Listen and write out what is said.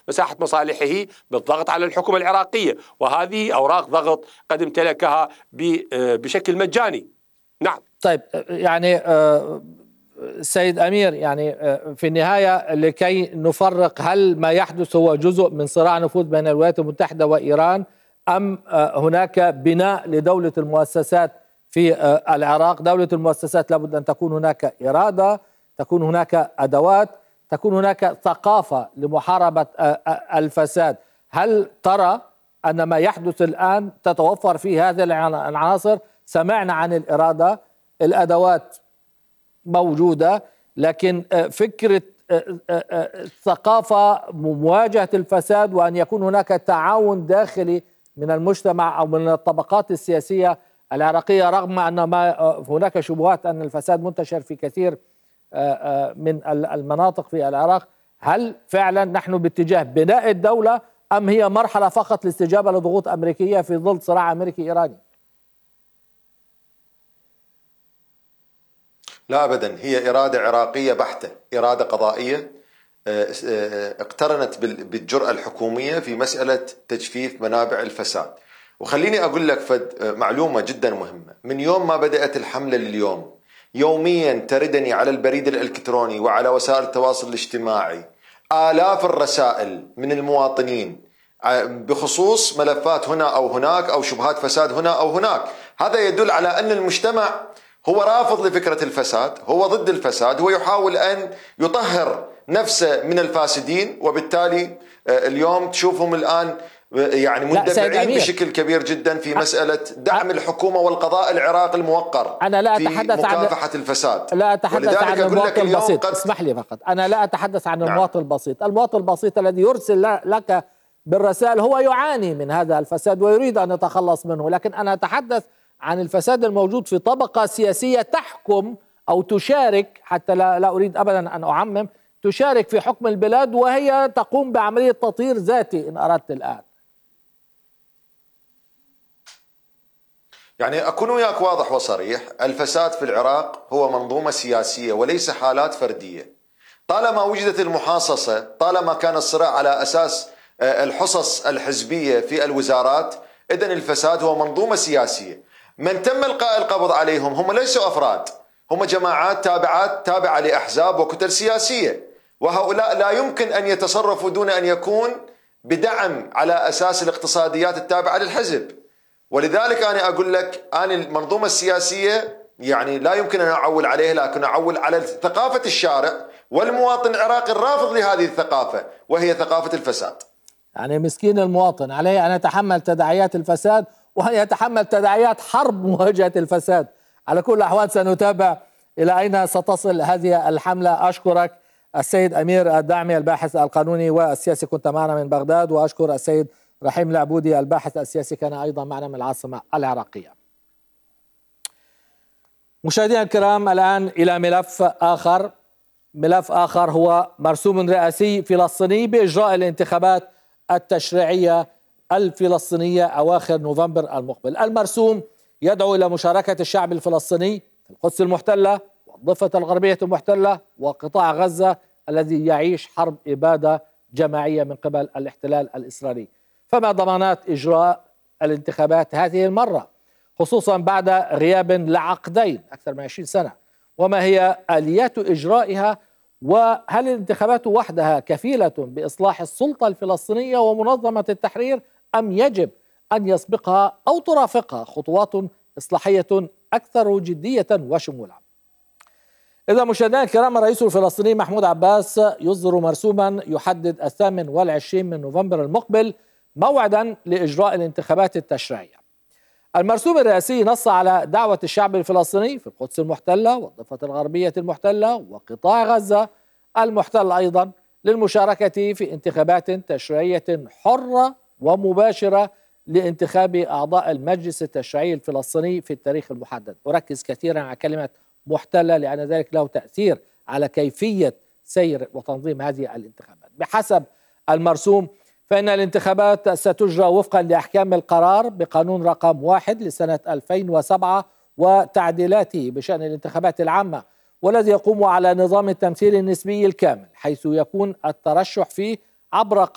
مساحة مصالحه بالضغط على الحكومة العراقية، وهذه أوراق ضغط قد امتلكها بشكل مجاني. نعم. طيب يعني سيد أمير، يعني في النهاية لكي نفرق، هل ما يحدث هو جزء من صراع نفوذ بين الولايات المتحدة وإيران، أم هناك بناء لدولة المؤسسات في العراق؟ دولة المؤسسات لابد أن تكون هناك إرادة، تكون هناك أدوات، تكون هناك ثقافة لمحاربة الفساد. هل ترى أن ما يحدث الآن تتوفر فيه هذه العناصر؟ سمعنا عن الإرادة، الأدوات موجودة، لكن فكرة ثقافة مواجهة الفساد وأن يكون هناك تعاون داخلي من المجتمع أو من الطبقات السياسية العراقية، رغم أن ما هناك شبهات أن الفساد منتشر في كثير من المناطق في العراق، هل فعلا نحن باتجاه بناء الدولة أم هي مرحلة فقط لاستجابة لضغوط أمريكية في ظل صراع أمريكي إيراني؟ لا أبدا، هي إرادة عراقية بحتة، إرادة قضائية اقترنت بالجرأة الحكومية في مسألة تجفيف منابع الفساد. وخليني أقول لك معلومة جدا مهمة. من يوم ما بدأت الحملة لليوم، يوميا تردني على البريد الإلكتروني وعلى وسائل التواصل الاجتماعي آلاف الرسائل من المواطنين بخصوص ملفات هنا أو هناك أو شبهات فساد هنا أو هناك. هذا يدل على أن المجتمع هو رافض لفكرة الفساد، هو ضد الفساد، هو يحاول أن يطهر نفسه من الفاسدين، وبالتالي اليوم تشوفهم الآن يعني مندفعين بشكل كبير جدا في مسألة دعم الحكومة والقضاء العراقي الموقر أنا لا في أتحدث مكافحة الفساد. لا أتحدث عن المواطن البسيط، اسمح لي فقط، أنا لا أتحدث عن المواطن البسيط. المواطن البسيط الذي يرسل لك بالرسائل هو يعاني من هذا الفساد ويريد أن يتخلص منه، لكن أنا أتحدث عن الفساد الموجود في طبقة سياسية تحكم أو تشارك، حتى لا أريد أبدا أن أعمم، تشارك في حكم البلاد وهي تقوم بعملية تطهير ذاتي إن أردت الآن. يعني أكون وياك واضح وصريح، الفساد في العراق هو منظومة سياسية وليس حالات فردية. طالما وجدت المحاصصة، طالما كان الصراع على أساس الحصص الحزبية في الوزارات، إذن الفساد هو منظومة سياسية. من تم إلقاء القبض عليهم هم ليسوا أفراد، هم جماعات تابعة لأحزاب وكتل سياسية، وهؤلاء لا يمكن أن يتصرفوا دون أن يكون بدعم على أساس الاقتصاديات التابعة للحزب. ولذلك أنا أقول لك أنا المنظومة السياسية يعني لا يمكن أن أعول عليها، لكن أعول على ثقافة الشارع والمواطن العراقي الرافض لهذه الثقافة، وهي ثقافة الفساد. يعني مسكين المواطن عليه أن يتحمل تداعيات الفساد وأن يتحمل تداعيات حرب مواجهة الفساد. على كل الأحوال سنتابع إلى أين ستصل هذه الحملة. أشكرك السيد أمير الدعمي الباحث القانوني والسياسي، كنت معنا من بغداد، وأشكر السيد رحيم العبودي الباحث السياسي، كان أيضا معنا من العاصمة العراقية. مشاهدينا الكرام، الآن إلى ملف آخر هو مرسوم رئاسي فلسطيني بإجراء الانتخابات التشريعية الفلسطينية أواخر نوفمبر المقبل. المرسوم يدعو إلى مشاركة الشعب الفلسطيني في القدس المحتلة والضفة الغربية المحتلة وقطاع غزة الذي يعيش حرب إبادة جماعية من قبل الاحتلال الإسرائيلي. فما ضمانات إجراء الانتخابات هذه المرة، خصوصا بعد غياب لعقدين أكثر من 20 سنة؟ وما هي آليات إجرائها؟ وهل الانتخابات وحدها كفيلة بإصلاح السلطة الفلسطينية ومنظمة التحرير، أم يجب أن يسبقها أو ترافقها خطوات إصلاحية أكثر جدية وشمولا؟ إذا مشاهدينا الكرام، الرئيس الفلسطيني محمود عباس يصدر مرسوما يحدد 28 من نوفمبر المقبل موعدا لإجراء الانتخابات التشريعية. المرسوم الرئاسي نص على دعوة الشعب الفلسطيني في القدس المحتلة والضفة الغربية المحتلة وقطاع غزة المحتل أيضا للمشاركة في انتخابات تشريعية حرة ومباشرة لانتخاب أعضاء المجلس التشريعي الفلسطيني في التاريخ المحدد. أركز كثيرا على كلمة محتلة لأن ذلك له تأثير على كيفية سير وتنظيم هذه الانتخابات. بحسب المرسوم فإن الانتخابات ستجرى وفقا لأحكام القرار بقانون رقم 1 لسنة 2007 وتعديلاته بشأن الانتخابات العامة، والذي يقوم على نظام التمثيل النسبي الكامل، حيث يكون الترشح فيه عبر